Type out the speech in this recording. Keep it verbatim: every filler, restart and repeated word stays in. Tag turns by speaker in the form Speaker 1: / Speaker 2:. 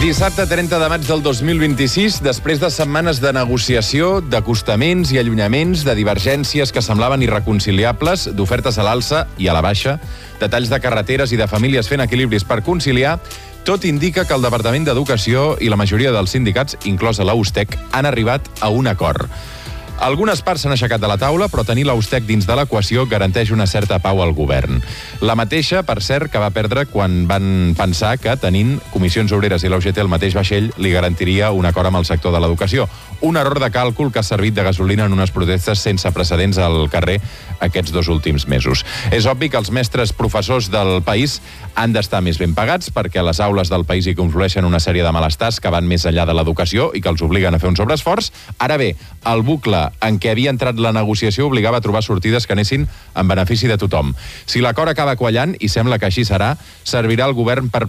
Speaker 1: Dissabte trenta de maig del dos mil vint-i-sis, després de setmanes de negociació, d'acostaments i allunyaments, de divergències que semblaven irreconciliables, d'ofertes a l'alça i a la baixa, de talls de carreteres i de famílies fent equilibris per conciliar, tot indica que el Departament d'Educació i la majoria dels sindicats, inclosa la USTEC, han arribat a un acord. Algunes parts s'han aixecat de la taula, però tenir la USTEC dins de l'equació garanteix una certa pau al govern. La mateixa, per cert, que va perdre quan van pensar que tenint Comissions Obreres i la U G T al mateix vaixell li garantiria un acord amb el sector de l'educació. Un error de càlcul que ha servit de gasolina en unes protestes sense precedents al carrer aquests dos últims mesos. És obvi que els mestres professors del país han d'estar més ben pagats perquè a les aules del país hi conflueixen una sèrie de malestars que van més enllà de l'educació i que els obliguen a fer un sobreesforç. Ara bé, el bucle en què havia entrat la negociació obligava a trobar sortides que anessin en benefici de tothom. Si l'acord acaba quallant, i sembla que així serà, servirà al govern per